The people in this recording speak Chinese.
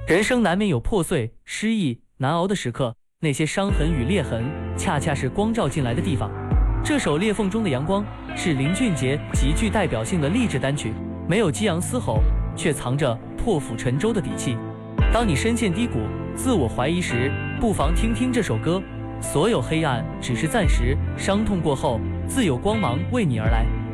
人生难免有破碎、失意、难熬的时刻，那些伤痕与裂痕，恰恰是光照进来的地方。这首《裂缝中的阳光》是林俊杰极具代表性的励志单曲，没有激昂嘶吼，却藏着破釜沉舟的底气。当你深陷低谷、自我怀疑时，不妨听听这首歌。所有黑暗只是暂时，伤痛过后，自有光芒为你而来。